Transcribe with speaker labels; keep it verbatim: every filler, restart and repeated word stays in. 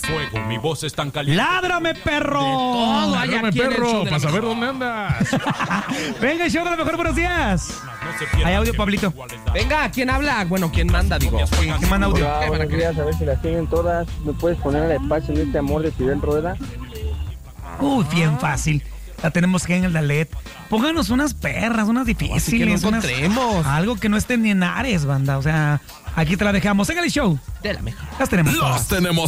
Speaker 1: fuego, mi voz es tan caliente.
Speaker 2: ¡Ládrame, perro!
Speaker 3: Todo hay
Speaker 4: Ládrame,
Speaker 3: aquí en el
Speaker 4: perro,
Speaker 3: show de la
Speaker 4: para saber
Speaker 3: mejor.
Speaker 4: dónde andas.
Speaker 2: Venga, el show de la mejor, buenos días.
Speaker 1: No se pierdan
Speaker 2: Hay audio,
Speaker 1: que
Speaker 2: Pablito.
Speaker 1: igual les da.
Speaker 3: Venga, ¿quién habla? Bueno, ¿quién manda? Digo.
Speaker 2: ¿Quién manda audio?
Speaker 5: Hola, buenos días, a ver si las tienen todas. ¿Me puedes poner el espacio en este amor de Fidel Rueda?
Speaker 2: Uy, bien fácil. La tenemos que en el Dalet. Pónganos unas perras, unas difíciles.
Speaker 3: Así que no
Speaker 2: unas-
Speaker 3: encontremos.
Speaker 2: algo que no esté ni en Ares, banda. O sea, aquí te la dejamos. En el show.
Speaker 3: De la mejor.
Speaker 2: Las tenemos
Speaker 6: Los
Speaker 2: todas.
Speaker 6: tenemos